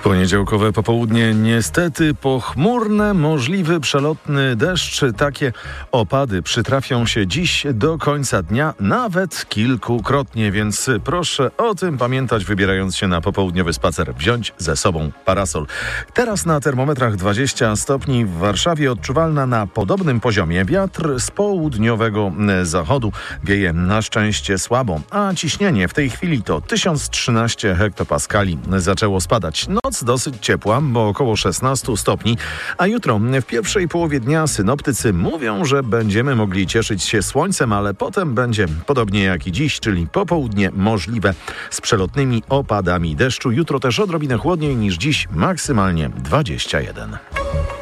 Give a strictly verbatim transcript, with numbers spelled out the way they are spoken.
Poniedziałkowe popołudnie niestety pochmurne, możliwy przelotny deszcz. Takie opady przytrafią się dziś do końca dnia, nawet kilkukrotnie, więc proszę o tym pamiętać, wybierając się na popołudniowy spacer. Wziąć ze sobą parasol. Teraz na termometrach dwadzieścia stopni w Warszawie, odczuwalna na podobnym poziomie. Wiatr z południowego zachodu wieje na szczęście słabo, a ciśnienie w tej chwili to tysiąc trzynaście hektopaskali. Zaczęło spadać. Noc dosyć ciepła, bo około szesnaście stopni, a jutro w pierwszej połowie dnia synoptycy mówią, że będziemy mogli cieszyć się słońcem, ale potem będzie podobnie jak i dziś, czyli popołudnie możliwe z przelotnymi opadami deszczu. Jutro też odrobinę chłodniej niż dziś, maksymalnie dwadzieścia jeden.